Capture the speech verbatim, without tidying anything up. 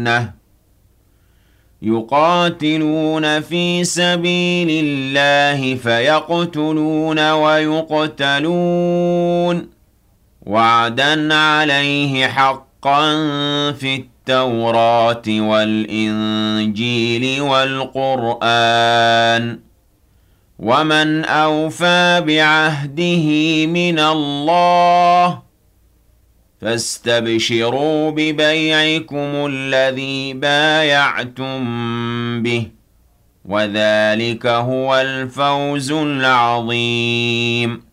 الْجَنَّةِ يُقَاتِلُونَ فِي سَبِيلِ اللَّهِ فَيَقْتُلُونَ وَيُقْتَلُونَ وَعْدًا عَلَيْهِ حَقًّا فِي التَّوْرَاةِ وَالْإِنجِيلِ وَالْقُرْآنِ ۚ وَمَنْ أَوْفَىٰ بِعَهْدِهِ مِنَ اللَّهِ ۚ فَاسْتَبْشِرُوا بِبَيْعِكُمُ الَّذِي بَايَعْتُم بِهِ ۚ وَذَٰلِكَ هُوَ الْفَوْزُ الْعَظِيمُ.